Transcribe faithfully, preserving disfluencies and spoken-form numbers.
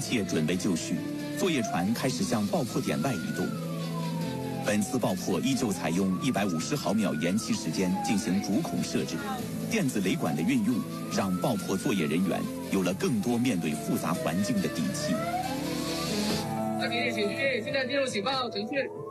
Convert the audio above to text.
切准备就绪，作业船开始向爆破点外移动。本次爆破依旧采用一百五十毫秒延期时间进行主孔设置，电子雷管的运用让爆破作业人员有了更多面对复杂环境的底气。 那给请注意，现在进入警报程序。